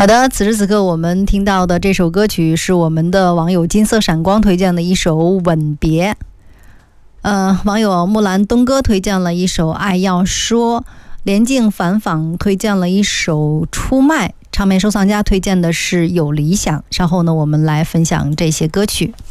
好的，此时此刻我们听到的这首歌曲是我们的网友金色闪光推荐的一首《吻别》。网友木兰东哥推荐了一首《爱要说》，连静反访推荐了一首《出卖》，唱片收藏家推荐的是《有理想》。稍后呢，我们来分享这些歌曲。